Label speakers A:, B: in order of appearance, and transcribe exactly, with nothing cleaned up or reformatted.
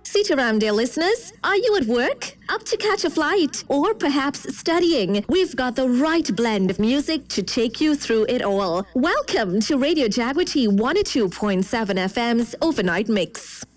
A: Sitaram, dear listeners, are you at work? Up to catch a flight? Or perhaps studying? We've got the right blend of music to take you through it all. Welcome to Radio Jagriti one oh two point seven F M's Overnight Mix.